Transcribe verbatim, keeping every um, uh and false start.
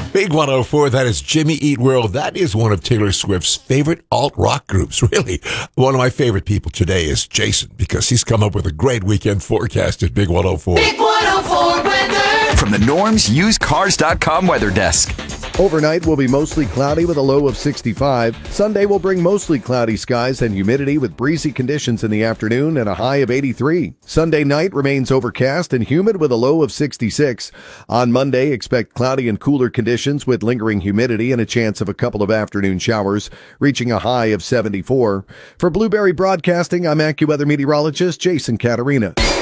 Big one oh four, that is Jimmy Eat World. That is one of Taylor Swift's favorite alt-rock groups, really. One of my favorite people today is Jason, because he's come up with a great weekend forecast at Big one oh four. Big one oh four weather. From the Norm's Used Cars dot com weather desk. Overnight will be mostly cloudy with a low of sixty-five. Sunday will bring mostly cloudy skies and humidity with breezy conditions in the afternoon and a high of eighty-three. Sunday night remains overcast and humid with a low of sixty-six. On Monday, expect cloudy and cooler conditions with lingering humidity and a chance of a couple of afternoon showers, reaching a high of seventy-four. For Blueberry Broadcasting, I'm AccuWeather meteorologist Jason Caterina.